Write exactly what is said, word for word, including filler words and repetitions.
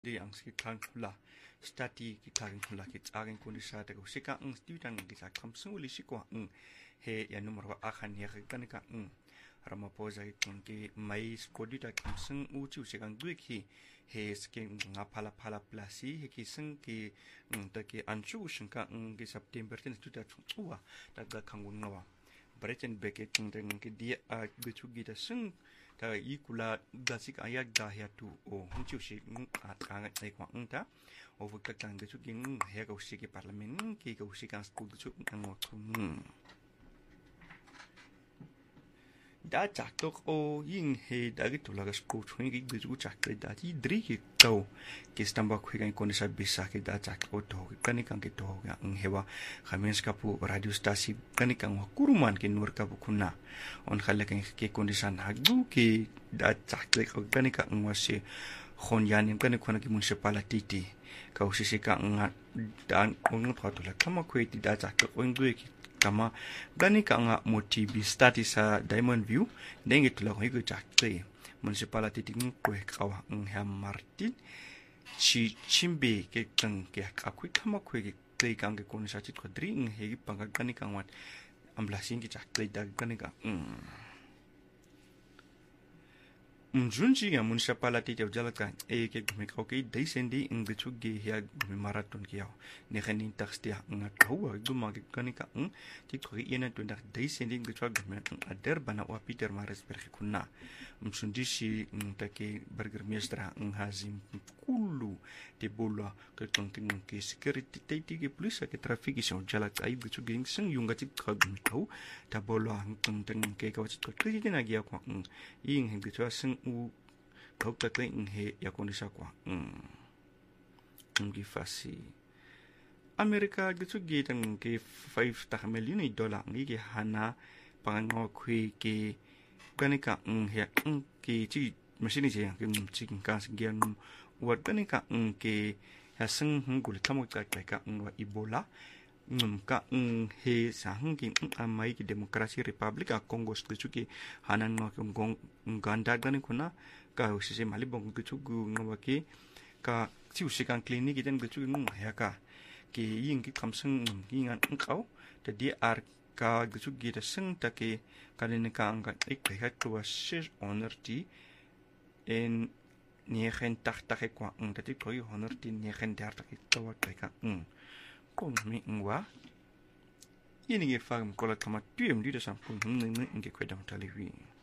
di ang si klang hula stati ki klang hula ki tsagen kundi sa ta ko sika ang student ki sa kam suli sikwa ng he ya numero akhan ya kan ka ng Ramaphosa ki mai skodita kam sung uchu sikang dui ki he skin nga pala pala plasi he ki sung ki ta ki anchu shinka ng ki September ten tuta tuwa ta ga kangun ngawa Brechen beke king den ki dia a bichu gita sung ta ikula gasik ayak dahya tu o hunchu shi at kanga ai kwa ngta o vuka kang bichu king he ga ushi ki parliament ki ga ushi kan school bichu ang ngotun da chaktok o ying he da gitu laga school chuni ki bichu chakre da ti dri ki to ki stamba khu ga kon sa bisa ki da chakto to kani kang ki to ga ang hewa khamens ka pu radio station kani kang kuruman ki nur ka bu kunna on khale kan ki condition hagdu ki da chakle ko kani ka ang wasi khon yanin kani khona ki municipality ka usisi ka ang dan on photo la kama khu ti da chakle ko ngu ki kama gani ka nga motivi stati sa Diamond View dengi tula ko igu chakle municipality ting ko kawa ng Ham Martin chi chimbe ke kang ke akui kama ko ke play kang ke kon sa chit ko dring he pang gani kang wat amblasin ki chakle da gani ka Mjunji ya municipality te jalaka e ke me ko ke dai sendi ing bichu ge ya marathon ki ya ne khanin taxti nga thawa duma ke gani ka ti ko ina to da dai sendi ing bichu ge me ader bana wa Peter Mares per kunna mjunji shi ta ke burger mestra ng hazim kullu te bola ke tonting ke security te ti ke police ke traffic is jalaka ai bichu ge sing yung ga ti ka gumtau ta bola ang tonting ke ka ko ke na gi ko ing hing bichu sing u kau tak ing he ya kondisa kwa mm ngi fasi Amerika gitu gitang ke five ta million dollar ngi ke hana pangango khui ke kanika ng he ng ke chi machine je ke chi ka sgian wat kanika ng ke ya sing hung gul tamo ka ka ng wa Ebola ngum ka ng he sa hung ki amai ki demokrasi republic a Congo stu ki hanan no kong ganda gani kuna ka usisi mali bong ku chugu ngawaki ka si usikan klinik iden ku chugu ng ya ka ki yin ki kamsung yin an ngau ta di ar ka ku chugi da sing ta ki kalin ka ang ka ik ka to six honor ti en negen tachtig kwa ng ta ti ko honor ti negen dertig to wa ka ng kon mi ngwa yini ge fam kola kama tuem di da sampun ng ng nge kwedam taliwi